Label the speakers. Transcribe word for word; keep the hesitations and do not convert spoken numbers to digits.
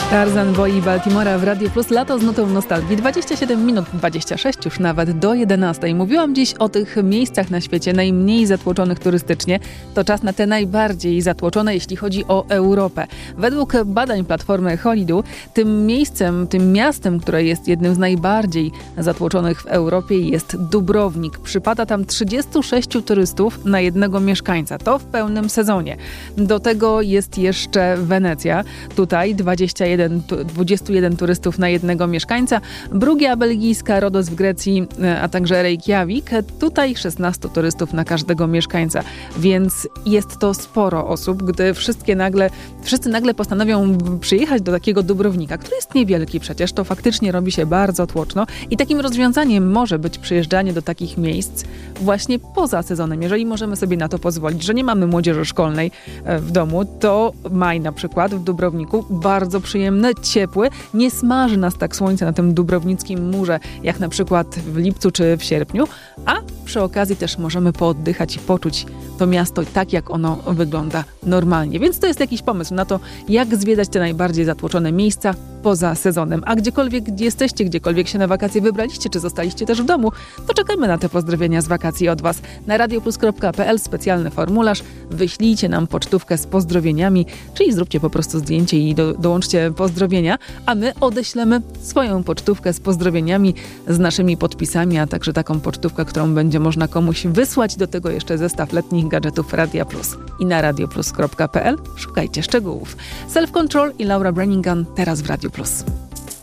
Speaker 1: Tarzan boi Baltimora w Radio Plus. Lato z nutą nostalgii. dwadzieścia siedem minut, dwadzieścia sześć już nawet do jedenastej. Mówiłam dziś o tych miejscach na świecie najmniej zatłoczonych turystycznie. To czas na te najbardziej zatłoczone, jeśli chodzi o Europę. Według badań platformy Holidu, tym miejscem, tym miastem, które jest jednym z najbardziej zatłoczonych w Europie, jest Dubrownik. Przypada tam trzydziestu sześciu turystów na jednego mieszkańca. To w pełnym sezonie. Do tego jest jeszcze Wenecja. Tutaj dwadzieścia jeden dwudziestu jeden turystów na jednego mieszkańca, Brugia belgijska, Rodos w Grecji, a także Reykjavik. Tutaj szesnastu turystów na każdego mieszkańca, więc jest to sporo osób, gdy wszystkie nagle, wszyscy nagle postanowią przyjechać do takiego Dubrownika, który jest niewielki przecież, to faktycznie robi się bardzo tłoczno i takim rozwiązaniem może być przyjeżdżanie do takich miejsc właśnie poza sezonem. Jeżeli możemy sobie na to pozwolić, że nie mamy młodzieży szkolnej w domu, to maj na przykład w Dubrowniku bardzo przyjemny, ciepły, nie smaży nas tak słońce na tym dubrownickim murze, jak na przykład w lipcu czy w sierpniu, a przy okazji też możemy pooddychać i poczuć to miasto tak, jak ono wygląda normalnie. Więc to jest jakiś pomysł na to, jak zwiedzać te najbardziej zatłoczone miejsca poza sezonem. A gdziekolwiek jesteście, gdziekolwiek się na wakacje wybraliście, czy zostaliście też w domu, to czekamy na te pozdrowienia z wakacji od Was. Na radioplus kropka pe el specjalny formularz. Wyślijcie nam pocztówkę z pozdrowieniami, czyli zróbcie po prostu zdjęcie i do, dołączcie pozdrowienia, a my odeślemy swoją pocztówkę z pozdrowieniami, z naszymi podpisami, a także taką pocztówkę, którą będzie można komuś wysłać. Do tego jeszcze zestaw letnich gadżetów Radia Plus. I na radioplus kropka pe el szukajcie szczegółów. Self Control i Laura Branigan teraz w Radio Plus.